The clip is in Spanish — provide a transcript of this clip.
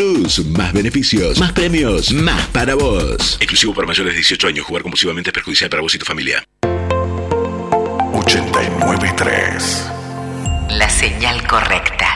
Plus, más beneficios, más premios, más para vos. Exclusivo para mayores de 18 años. Jugar compulsivamente es perjudicial para vos y tu familia. 89.3. La señal correcta.